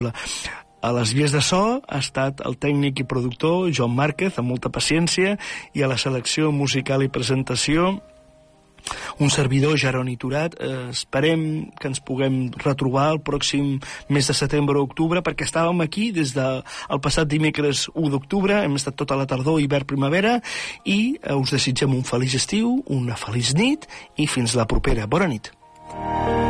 A les vies de so ha estat el tècnic i productor Joan Márquez, amb molta paciència, i a la selecció musical i presentació un servidor, Jeroni Turat. Esperem que ens puguem retrobar el pròxim mes de setembre o octubre, perquè estàvem aquí des del passat dimecres 1 d'octubre, hem estat tota la tardor, hivern, primavera, i us desitgem un feliç estiu, una feliç nit, i fins la propera. Bona nit.